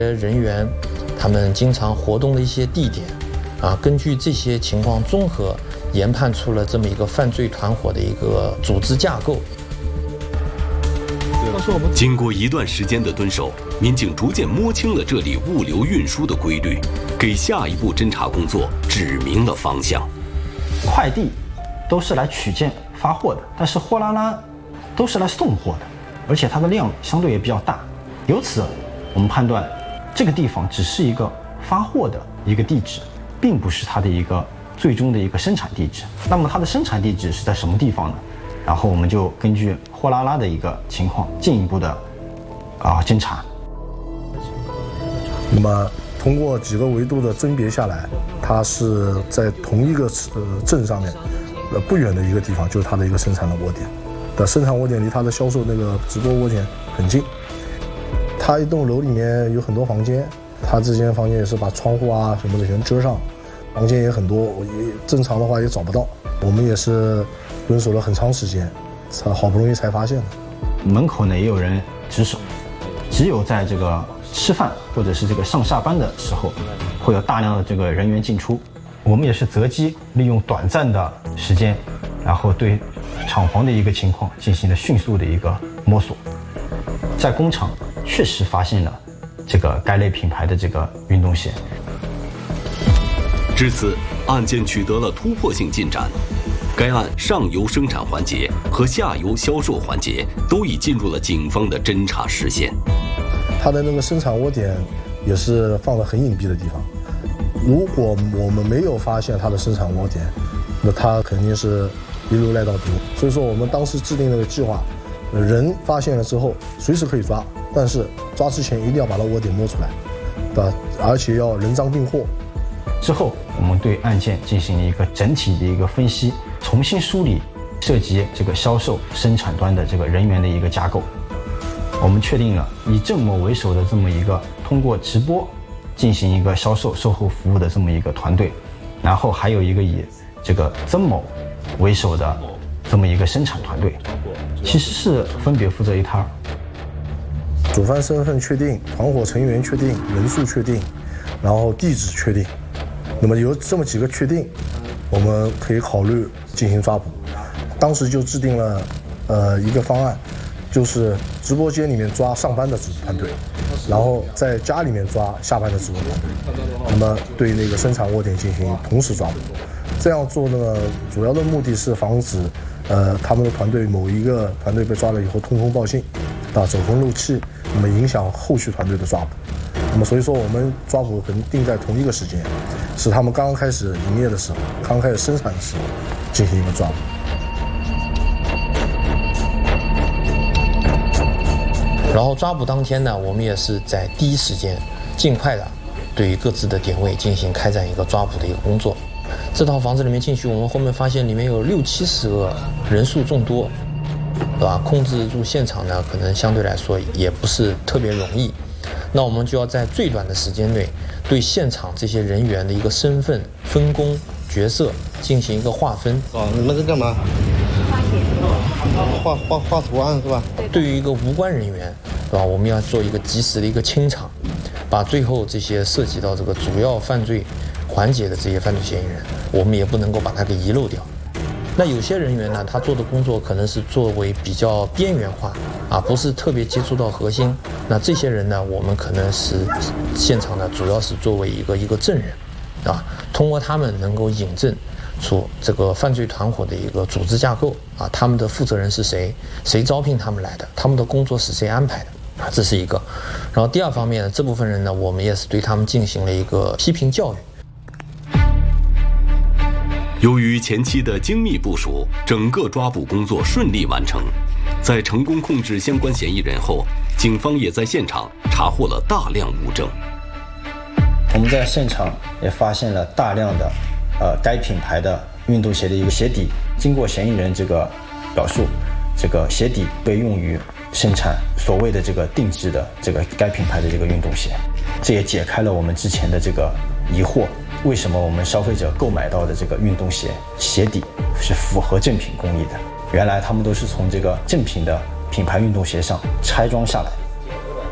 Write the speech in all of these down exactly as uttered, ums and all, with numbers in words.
人员他们经常活动的一些地点，啊，根据这些情况综合研判出了这么一个犯罪团伙的一个组织架构。 经过一段时间的蹲守，民警逐渐摸清了这里物流运输的规律，给下一步侦查工作指明了方向。 快递都是来取件发货的，但是货拉拉都是来送货的，而且它的量相对也比较大。由此，我们判断这个地方只是一个发货的一个地址，并不是它的一个最终的一个生产地址。那么它的生产地址是在什么地方呢？然后我们就根据货拉拉的一个情况进一步的啊侦查。 那么通过几个维度的甄别下来，它是在同一个呃镇上面，呃不远的一个地方，就是它的一个生产的窝点。的生产窝点离它的销售那个直播窝点很近。它一栋楼里面有很多房间，它这间房间也是把窗户啊什么的全遮上，房间也很多，也正常的话也找不到。我们也是蹲守了很长时间，才好不容易才发现的。 门口呢也有人值守，只有在这个吃饭或者是这个上下班的时候，会有大量的这个人员进出。我们也是择机利用短暂的时间，然后对厂房的一个情况进行了迅速的一个摸索。在工厂确实发现了这个该类品牌的这个运动鞋。 至此，案件取得了突破性进展。该案上游生产环节和下游销售环节都已进入了警方的侦查视线。 它的那个生产窝点也是放在很隐蔽的地方，如果我们没有发现它的生产窝点，那它肯定是一路赖到底。所以说我们当时制定了个计划，人发现了之后随时可以抓，但是抓之前一定要把它窝点摸出来，对吧？而且要人赃并获。 之后我们对案件进行了一个整体的一个分析，重新梳理涉及这个销售生产端的这个人员的一个架构。我们确定了以郑某为首的这么一个通过直播进行一个销售售后服务的这么一个团队，然后还有一个以这个曾某为首的这么一个生产团队，其实是分别负责一摊。 主犯身份确定，团伙成员确定，人数确定，然后地址确定。那么有这么几个确定，我们可以考虑进行抓捕。当时就制定了呃一个方案，就是直播间里面抓上班的直播团队，然后在家里面抓下班的直播团队。那么对那个生产窝点进行同时抓捕。这样做呢，主要的目的是防止呃他们的团队某一个团队被抓了以后通风报信，啊走风漏气，那么影响后续团队的抓捕。那么所以说我们抓捕可能定在同一个时间，是他们刚刚开始营业的时候，刚开始生产的时候进行一个抓捕。 然后抓捕当天呢，我们也是在第一时间尽快的对于各自的点位进行开展一个抓捕的一个工作。这套房子里面进去，我们后面发现里面有六七十个，人数众多，对吧？控制住现场呢，可能相对来说也不是特别容易。那我们就要在最短的时间内，对现场这些人员的一个身份、分工、角色进行一个划分。 哦，你们在干嘛？画画画图案是吧？ 对于一个无关人员，对吧？我们要做一个及时的一个清场，把最后这些涉及到这个主要犯罪环节的这些犯罪嫌疑人，我们也不能够把它给遗漏掉。那有些人员呢，他做的工作可能是作为比较边缘化啊，不是特别接触到核心。那这些人呢，我们可能是现场呢，主要是作为一个一个证人，啊，通过他们能够引证出这个犯罪团伙的一个组织架构啊，他们的负责人是谁，谁招聘他们来的，他们的工作是谁安排的啊，这是一个。然后第二方面呢，这部分人呢，我们也是对他们进行了一个批评教育。 由于前期的精密部署，整个抓捕工作顺利完成。在成功控制相关嫌疑人后，警方也在现场查获了大量物证。 我们在现场也发现了大量的呃该品牌的运动鞋的一个鞋底。经过嫌疑人这个表述，这个鞋底被用于生产所谓的这个定制的这个该品牌的这个运动鞋，这也解开了我们之前的这个疑惑。为什么我们消费者购买到的这个运动鞋鞋底是符合正品工艺的？原来他们都是从这个正品的品牌运动鞋上拆装下来。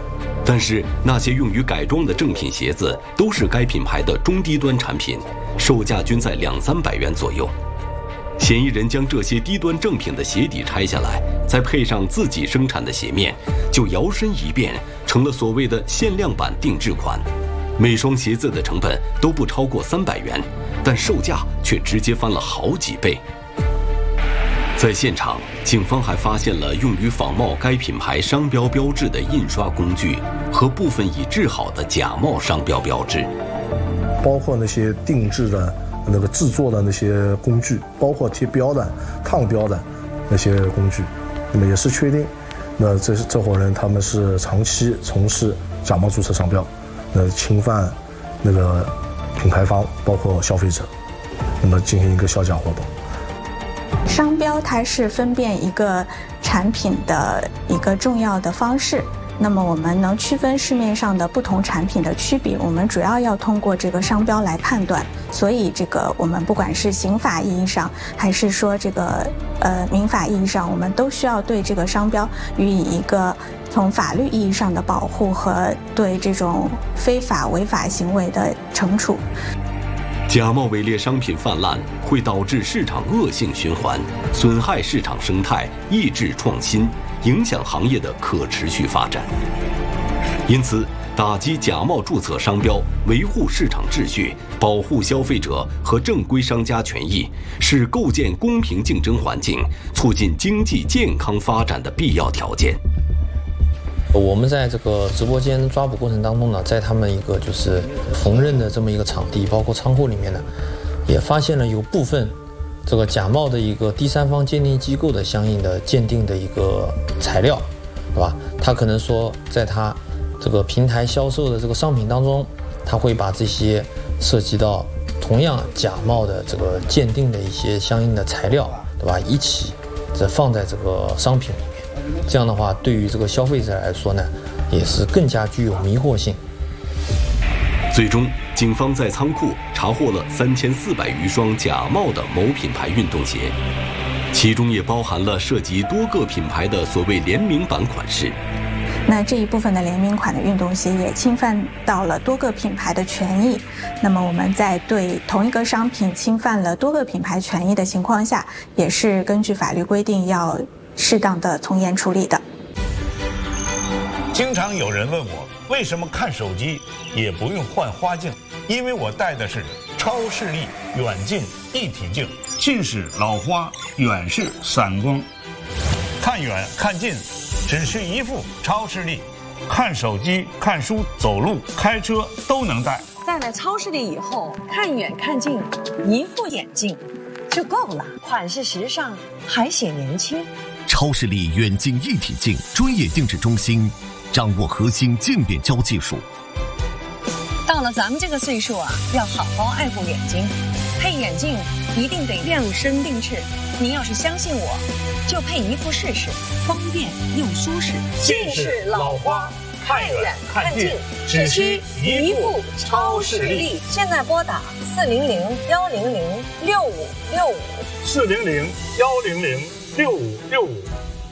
但是那些用于改装的正品鞋子都是该品牌的中低端产品，售价均在两三百元左右。嫌疑人将这些低端正品的鞋底拆下来，再配上自己生产的鞋面，就摇身一变成了所谓的限量版定制款。每双鞋子的成本都不超过三百元，但售价却直接翻了好几倍。在现场，警方还发现了用于仿冒该品牌商标标志的印刷工具和部分已制好的假冒商标标志， 包括那些定制的那个制作的那些工具，包括贴标的、抗标的那些工具，那么也是确定，那这是这伙人他们是长期从事假冒注册商标，那侵犯那个品牌方包括消费者，那么进行一个销假活动。 商标它是分辨一个产品的一个重要的方式。那么我们能区分市面上的不同产品的区别，我们主要要通过这个商标来判断。所以这个我们不管是刑法意义上，还是说这个呃民法意义上，我们都需要对这个商标予以一个从法律意义上的保护和对这种非法违法行为的惩处。 假冒伪劣商品泛滥会导致市场恶性循环，损害市场生态，抑制创新，影响行业的可持续发展。因此，打击假冒注册商标，维护市场秩序，保护消费者和正规商家权益，是构建公平竞争环境、促进经济健康发展的必要条件。 我们在这个直播间抓捕过程当中呢，在他们一个就是缝纫的这么一个场地，包括仓库里面呢，也发现了有部分这个假冒的一个第三方鉴定机构的相应的鉴定的一个材料，对吧？他可能说在他这个平台销售的这个商品当中，他会把这些涉及到同样假冒的这个鉴定的一些相应的材料，对吧？一起这放在这个商品里面。这样的话，对于这个消费者来说呢，也是更加具有迷惑性。 最终，警方在仓库查获了三千四百余双假冒的某品牌运动鞋，其中也包含了涉及多个品牌的所谓联名版款式。 那这一部分的联名款的运动鞋也侵犯到了多个品牌的权益。那么我们在对同一个商品侵犯了多个品牌权益的情况下，也是根据法律规定要适当的从严处理的。 经常有人问我，为什么看手机也不用换花镜？因为我戴的是超视力远近一体镜，近视、老花、远视、散光，看远看近只需一副超视力，看手机、看书、走路、开车都能戴。 戴了超视力以后，看远看近一副眼镜就够了，款式时尚还显年轻。 超视力远近一体镜专业定制中心，掌握核心渐变焦技术。 到了咱们这个岁数啊，要好好爱护眼睛，配眼镜一定得量身定制。您要是相信我，就配一副试试，方便又舒适。 近视、老花，看远看近只需一副超视力。 现在拨打四零零幺零零六五六五， 四零零幺零零六五六五。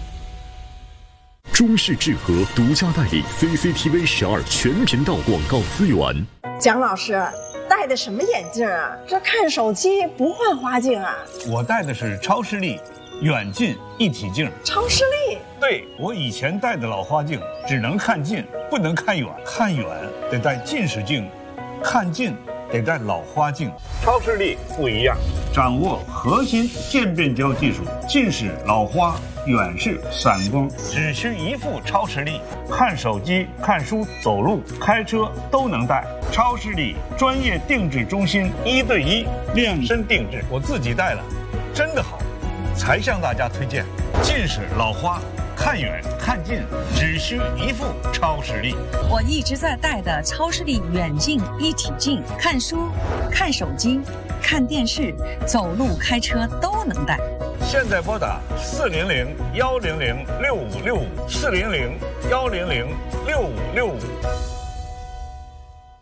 中视智和独家代理 C C T V 十二全频道广告资源。 蒋老师戴的什么眼镜啊？这看手机不换花镜啊？ 我戴的是超视力远近一体镜。 超视力？ 对，我以前戴的老花镜只能看近，不能看远，看远得戴近视镜，看近得戴老花镜。超视力不一样，掌握核心渐变焦技术，近视、老花、远视、散光只需一副超视力，看手机、看书、走路、开车都能戴。超视力专业定制中心，一对一量身定制，我自己戴了，真的好，才向大家推荐。近视、老花，看远看近只需一副超视力。 我一直在戴的超视力远近一体镜，看书、看手机、看电视、走路、开车都能戴。 现在拨打四零零幺零零六五六五，四零零幺零零六五六五。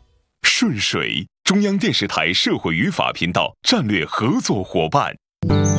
顺水，中央电视台社会与法频道战略合作伙伴。